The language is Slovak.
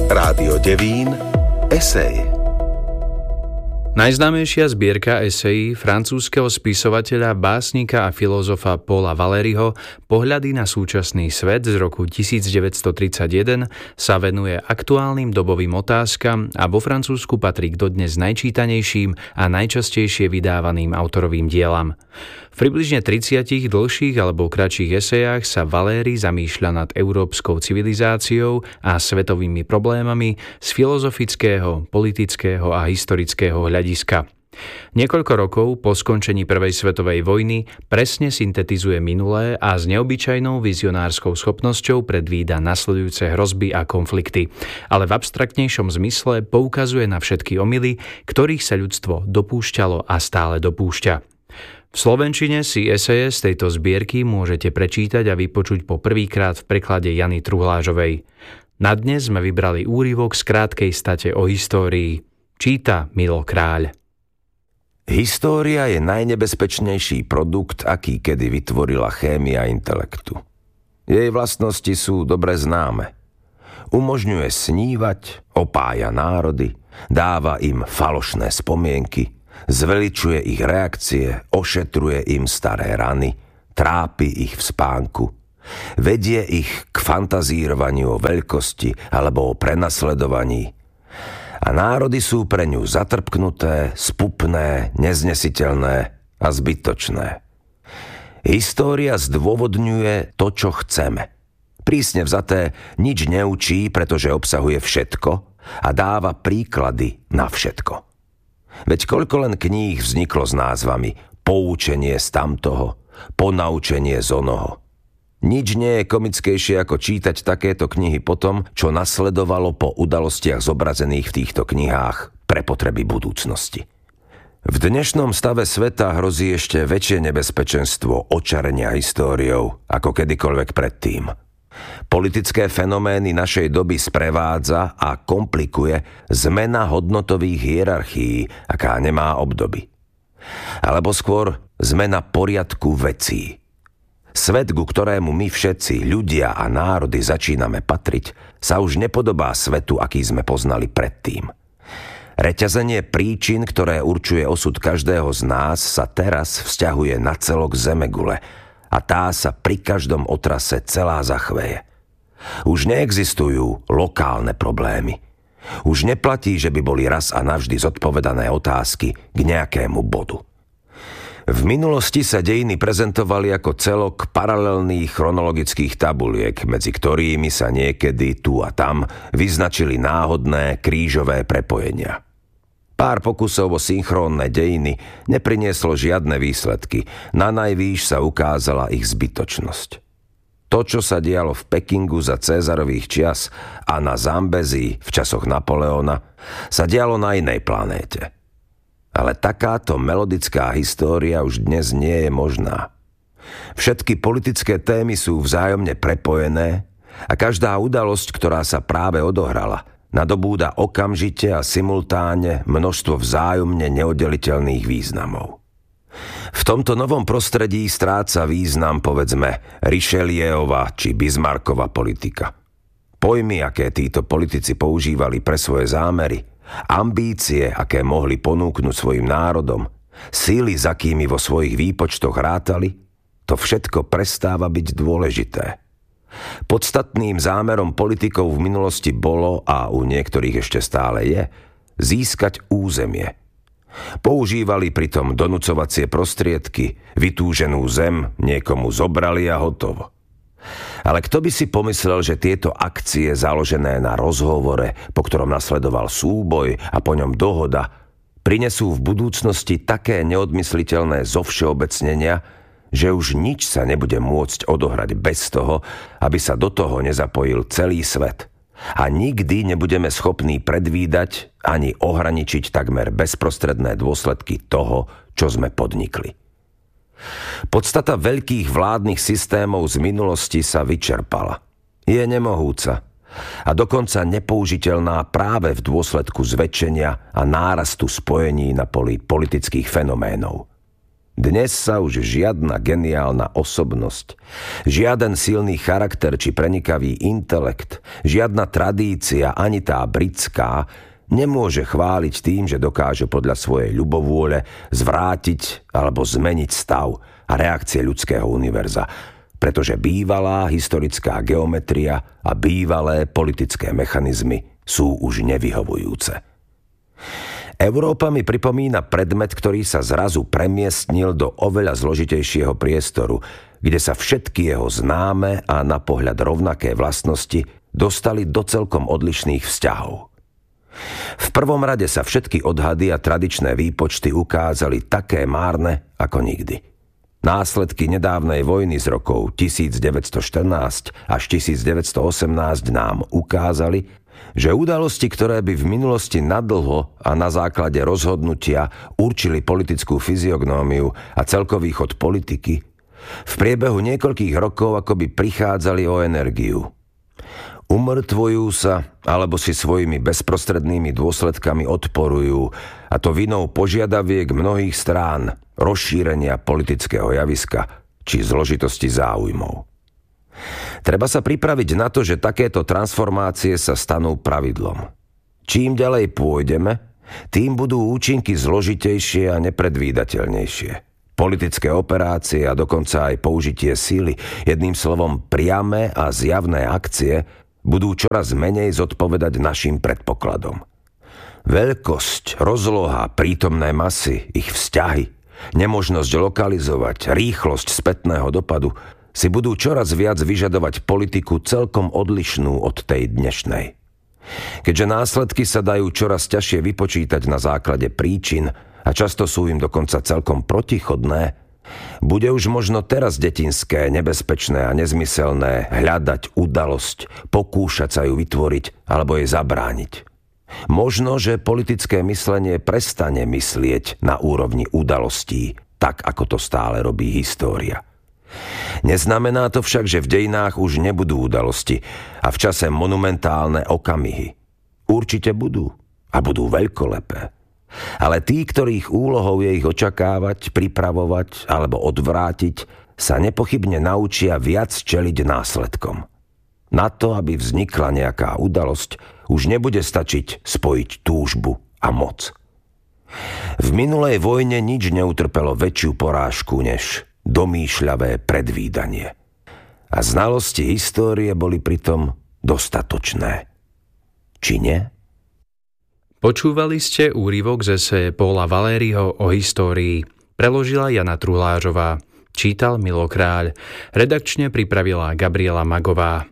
Rádio Devín, esej. Najznámejšia zbierka esejí francúzskeho spisovateľa, básnika a filozofa Paula Valéryho Pohľady na súčasný svet z roku 1931 sa venuje aktuálnym dobovým otázkam a vo Francúzsku patrí k dodnes najčítanejším a najčastejšie vydávaným autorovým dielam. V približne 30 dlhších alebo kratších esejách sa Valéry zamýšľa nad európskou civilizáciou a svetovými problémami z filozofického, politického a historického hľadiska. Niekoľko rokov po skončení Prvej svetovej vojny presne syntetizuje minulé a s neobyčajnou vizionárskou schopnosťou predvída nasledujúce hrozby a konflikty, ale v abstraktnejšom zmysle poukazuje na všetky omyly, ktorých sa ľudstvo dopúšťalo a stále dopúšťa. V slovenčine si eseje z tejto zbierky môžete prečítať a vypočuť po prvýkrát v preklade Jany Truhlážovej. Na dnes sme vybrali úryvok z krátkej state o histórii. Číta Milo Kráľ. História je najnebezpečnejší produkt, aký kedy vytvorila chémia intelektu. Jej vlastnosti sú dobre známe. Umožňuje snívať, opája národy, dáva im falošné spomienky, zveličuje ich reakcie, ošetruje im staré rany, trápi ich v spánku, vedie ich k fantazírovaniu o veľkosti alebo o prenasledovaní. A národy sú pre ňu zatrpknuté, spupné, neznesiteľné a zbytočné. História zdôvodňuje to, čo chceme. Prísne vzaté nič neučí, pretože obsahuje všetko a dáva príklady na všetko. Veď koľko len kníh vzniklo s názvami Poučenie z tamtoho, Ponaučenie z onoho. Nič nie je komickejšie ako čítať takéto knihy po tom, čo nasledovalo po udalostiach zobrazených v týchto knihách pre potreby budúcnosti. V dnešnom stave sveta hrozí ešte väčšie nebezpečenstvo očarenia históriou ako kedykoľvek predtým. Politické fenomény našej doby sprevádza a komplikuje zmena hodnotových hierarchií, aká nemá obdoby. Alebo skôr zmena poriadku vecí. Svet, ku ktorému my všetci, ľudia a národy začíname patriť, sa už nepodobá svetu, aký sme poznali predtým. Reťazenie príčin, ktoré určuje osud každého z nás, sa teraz vzťahuje na celok zemegule a tá sa pri každom otrase celá zachveje. Už neexistujú lokálne problémy. Už neplatí, že by boli raz a navždy zodpovedané otázky k nejakému bodu. V minulosti sa dejiny prezentovali ako celok paralelných chronologických tabuliek, medzi ktorými sa niekedy tu a tam vyznačili náhodné krížové prepojenia. Pár pokusov o synchrónne dejiny neprinieslo žiadne výsledky, nanajvýš sa ukázala ich zbytočnosť. To, čo sa dialo v Pekingu za Cézarových čias a na Zambezii v časoch Napoleona, sa dialo na inej planéte. Ale takáto melodická história už dnes nie je možná. Všetky politické témy sú vzájomne prepojené a každá udalosť, ktorá sa práve odohrala, nadobúda okamžite a simultáne množstvo vzájomne neoddeliteľných významov. V tomto novom prostredí stráca význam, povedzme, Richelieuova či Bismarckova politika. Pojmy, aké títo politici používali pre svoje zámery, ambície, aké mohli ponúknuť svojim národom, síly, za kými vo svojich výpočtoch rátali, to všetko prestáva byť dôležité. Podstatným zámerom politikov v minulosti bolo, a u niektorých ešte stále je, získať územie. Používali pritom donúcovacie prostriedky, vytúženú zem niekomu zobrali a hotovo. Ale kto by si pomyslel, že tieto akcie založené na rozhovore, po ktorom nasledoval súboj a po ňom dohoda, prinesú v budúcnosti také neodmysliteľné zovšeobecnenia, že už nič sa nebude môcť odohrať bez toho, aby sa do toho nezapojil celý svet. A nikdy nebudeme schopní predvídať ani ohraničiť takmer bezprostredné dôsledky toho, čo sme podnikli. Podstata veľkých vládnych systémov z minulosti sa vyčerpala. Je nemohúca a dokonca nepoužiteľná práve v dôsledku zväčšenia a nárastu spojení na poli politických fenoménov. Dnes sa už žiadna geniálna osobnosť, žiaden silný charakter či prenikavý intelekt, žiadna tradícia, ani tá britská, nemôže chváliť tým, že dokáže podľa svojej ľubovôle zvrátiť alebo zmeniť stav a reakcie ľudského univerza, pretože bývalá historická geometria a bývalé politické mechanizmy sú už nevyhovujúce. Európa mi pripomína predmet, ktorý sa zrazu premiestnil do oveľa zložitejšieho priestoru, kde sa všetky jeho známe a na pohľad rovnaké vlastnosti dostali do celkom odlišných vzťahov. V prvom rade sa všetky odhady a tradičné výpočty ukázali také márne ako nikdy. Následky nedávnej vojny z rokov 1914 až 1918 nám ukázali, že udalosti, ktoré by v minulosti nadlho a na základe rozhodnutia určili politickú fyziognómiu a celkový chod politiky, v priebehu niekoľkých rokov akoby prichádzali o energiu. Umŕtvujú sa, alebo si svojimi bezprostrednými dôsledkami odporujú, a to vinou požiadaviek mnohých strán, rozšírenia politického javiska či zložitosti záujmov. Treba sa pripraviť na to, že takéto transformácie sa stanú pravidlom. Čím ďalej pôjdeme, tým budú účinky zložitejšie a nepredvídateľnejšie. Politické operácie a dokonca aj použitie síly, jedným slovom priame a zjavné akcie, budú čoraz menej zodpovedať našim predpokladom. Veľkosť, rozloha, prítomné masy, ich vzťahy, nemožnosť lokalizovať, rýchlosť spätného dopadu si budú čoraz viac vyžadovať politiku celkom odlišnú od tej dnešnej. Keďže následky sa dajú čoraz ťažšie vypočítať na základe príčin a často sú im dokonca celkom protichodné, bude už možno teraz detinské, nebezpečné a nezmyselné hľadať udalosť, pokúšať sa ju vytvoriť alebo jej zabrániť. Možno, že politické myslenie prestane myslieť na úrovni udalostí, tak ako to stále robí história. Neznamená to však, že v dejinách už nebudú udalosti a v čase monumentálne okamihy. Určite budú a budú veľkolepé. Ale tí, ktorých úlohou je ich očakávať, pripravovať alebo odvrátiť, sa nepochybne naučia viac čeliť následkom. Na to, aby vznikla nejaká udalosť, už nebude stačiť spojiť túžbu a moc. V minulej vojne nič neutrpelo väčšiu porážku než domýšľavé predvídanie. A znalosti histórie boli pritom dostatočné. Či nie? Počúvali ste úryvok z eseje Paula Valériho o histórii. Preložila Jana Truhlářová. Čítal Milo Kráľ. Redakčne pripravila Gabriela Magová.